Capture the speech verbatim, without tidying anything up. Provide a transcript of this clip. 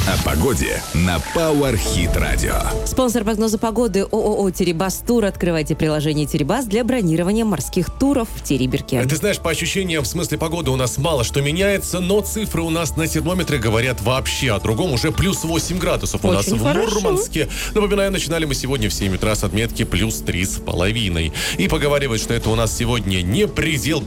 О погоде на Power Hit Radio. Спонсор прогноза погоды ООО «Терибас Тур». Открывайте приложение «Терибас» для бронирования морских туров в Териберке. Ты знаешь, по ощущениям, в смысле погоды у нас мало что меняется, но цифры у нас на термометре говорят вообще о другом. Уже плюс восемь градусов у Очень нас хорошо. в Мурманске. Напоминаю, начинали мы сегодня в семь утра с отметки плюс три с половиной. И поговаривают, что это у нас сегодня не предел